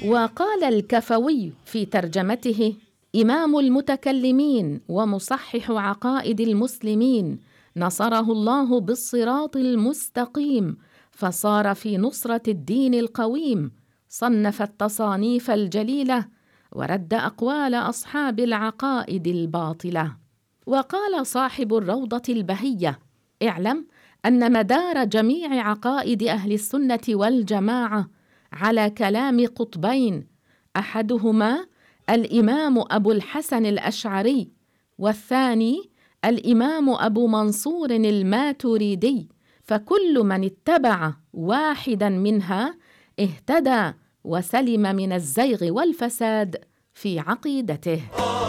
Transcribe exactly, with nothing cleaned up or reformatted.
وقال الكفوي في ترجمته: إمام المتكلمين ومصحح عقائد المسلمين، نصره الله بالصراط المستقيم فصار في نصرة الدين القويم، صنف التصانيف الجليلة ورد أقوال أصحاب العقائد الباطلة. وقال صاحب الروضة البهية: اعلم أن مدار جميع عقائد أهل السنة والجماعة على كلام قطبين، أحدهما الإمام أبو الحسن الأشعري، والثاني الإمام أبو منصور الماتريدي، فكل من اتبع واحدا منها اهتدى وسلم من الزيغ والفساد في عقيدته.